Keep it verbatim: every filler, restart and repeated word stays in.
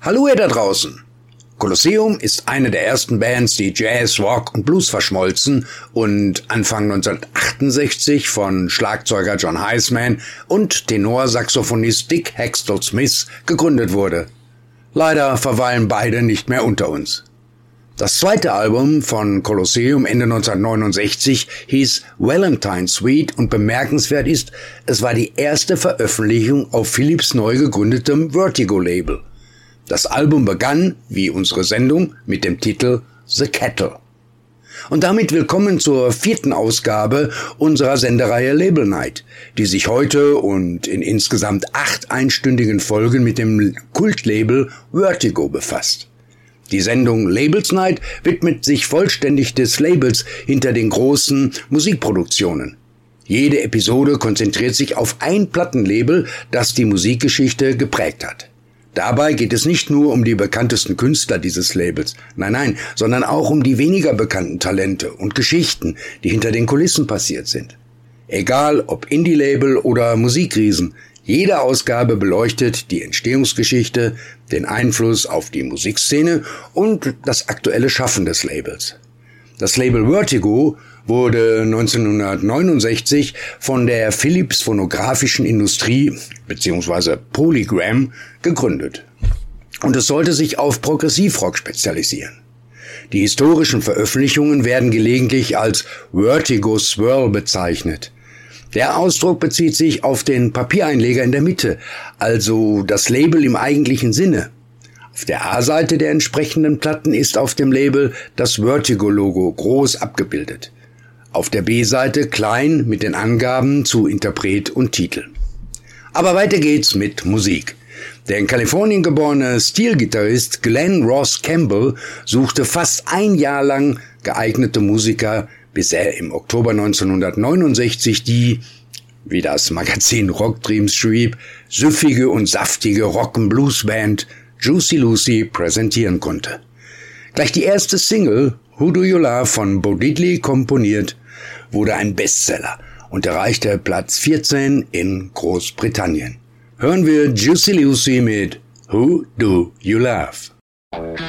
Hallo ihr da draußen! Colosseum ist eine der ersten Bands, die Jazz, Rock und Blues verschmolzen und Anfang neunzehnhundertachtundsechzig von Schlagzeuger John Heisman und Tenorsaxophonist Dick Hextall Smith gegründet wurde. Leider verweilen beide nicht mehr unter uns. Das zweite Album von Colosseum Ende neunzehnhundertneunundsechzig hieß Valentine Suite und bemerkenswert ist, es war die erste Veröffentlichung auf Philips neu gegründetem Vertigo-Label. Das Album begann, wie unsere Sendung, mit dem Titel The Kettle. Und damit willkommen zur vierten Ausgabe unserer Sendereihe Label Night, die sich heute und in insgesamt acht einstündigen Folgen mit dem Kultlabel Vertigo befasst. Die Sendung Labels Night widmet sich vollständig des Labels hinter den großen Musikproduktionen. Jede Episode konzentriert sich auf ein Plattenlabel, das die Musikgeschichte geprägt hat. Dabei geht es nicht nur um die bekanntesten Künstler dieses Labels, nein, nein, sondern auch um die weniger bekannten Talente und Geschichten, die hinter den Kulissen passiert sind. Egal ob Indie-Label oder Musikriesen, jede Ausgabe beleuchtet die Entstehungsgeschichte, den Einfluss auf die Musikszene und das aktuelle Schaffen des Labels. Das Label Vertigo wurde neunzehnhundertneunundsechzig von der Philips Phonographischen Industrie bzw. Polygram gegründet. Und es sollte sich auf Progressivrock spezialisieren. Die historischen Veröffentlichungen werden gelegentlich als Vertigo Swirl bezeichnet. Der Ausdruck bezieht sich auf den Papiereinleger in der Mitte, also das Label im eigentlichen Sinne. Auf der A-Seite der entsprechenden Platten ist auf dem Label das Vertigo-Logo groß abgebildet. Auf der B-Seite klein mit den Angaben zu Interpret und Titel. Aber weiter geht's mit Musik. Der in Kalifornien geborene Steel-Gitarrist Glenn Ross Campbell suchte fast ein Jahr lang geeignete Musiker, bis er im Oktober neunzehnhundertneunundsechzig die, wie das Magazin Rock Dreams schrieb, süffige und saftige Rock'n'Blues-Band Juicy Lucy präsentieren konnte. Gleich die erste Single, Who Do You Love von Bo Diddley komponiert, wurde ein Bestseller und erreichte Platz vierzehn in Großbritannien. Hören wir Juicy Lucy mit Who Do You Love?